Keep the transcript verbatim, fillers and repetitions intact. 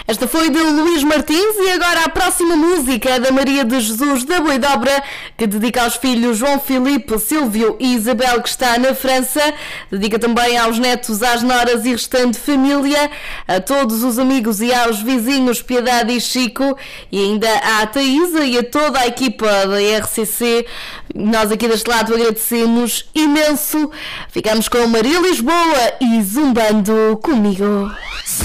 Esta foi de Luís Martins e agora a próxima música é da Maria de Jesus da Boidobra, que dedica aos filhos João Filipe, Silvio e Isabel, que está na França. Dedica também aos netos, às noras e restante família, a todos os amigos e aos vizinhos Piedade e Chico, e ainda à Thaísa e a toda a equipa da R C C. Nós aqui deste lado agradecemos imenso. Ficamos com Maria Lisboa e Zumbando Comigo.